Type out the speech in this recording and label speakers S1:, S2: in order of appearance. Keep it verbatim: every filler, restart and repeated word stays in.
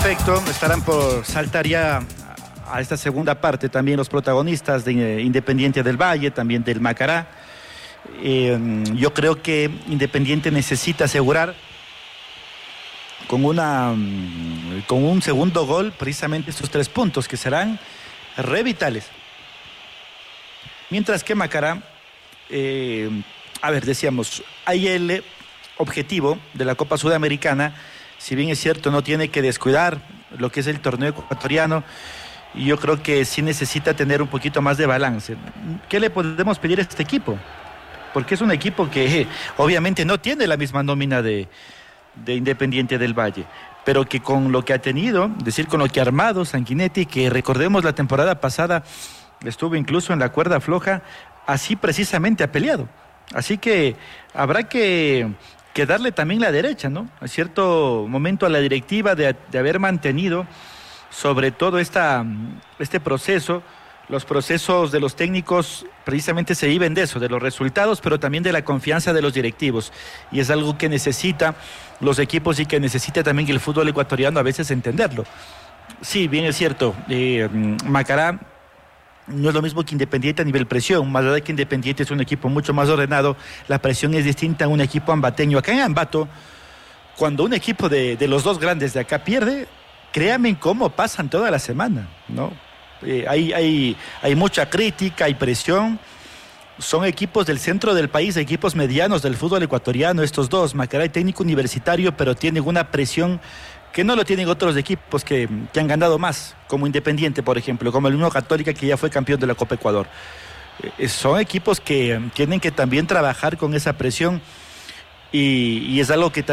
S1: Perfecto, estarán por saltar ya a esta segunda parte también los protagonistas de Independiente del Valle, también del Macará. Eh, yo creo que Independiente necesita asegurar con una con un segundo gol precisamente estos tres puntos que serán revitales. Mientras que Macará, eh, a ver, decíamos, hay el objetivo de la Copa Sudamericana. Si bien es cierto, no tiene que descuidar lo que es el torneo ecuatoriano, y yo creo que sí necesita tener un poquito más de balance. ¿Qué le podemos pedir a este equipo? Porque es un equipo que eh, obviamente no tiene la misma nómina de, de Independiente del Valle, pero que con lo que ha tenido, es decir, con lo que ha armado Sanguinetti, que recordemos la temporada pasada estuvo incluso en la cuerda floja, así precisamente ha peleado. Así que habrá que... que darle también la derecha, ¿no? A cierto momento a la directiva de, de haber mantenido sobre todo esta, este proceso. Los procesos de los técnicos precisamente se viven de eso, de los resultados, pero también de la confianza de los directivos. Y es algo que necesita los equipos y que necesita también el fútbol ecuatoriano a veces entenderlo. Sí, bien es cierto, eh, Macará no es lo mismo que Independiente a nivel presión, más allá de que Independiente es un equipo mucho más ordenado, la presión es distinta a un equipo ambateño. Acá en Ambato, cuando un equipo de, de los dos grandes de acá pierde, créanme cómo pasan toda la semana, ¿no? Eh, hay, hay, hay mucha crítica, hay presión. Son equipos del centro del país, equipos medianos del fútbol ecuatoriano, estos dos, Macará y Técnico Universitario, pero tienen una presión que no lo tienen otros equipos que, que han ganado más, como Independiente, por ejemplo, como el mismo Católica, que ya fue campeón de la Copa Ecuador. Eh, son equipos que tienen que también trabajar con esa presión, y, y es algo que también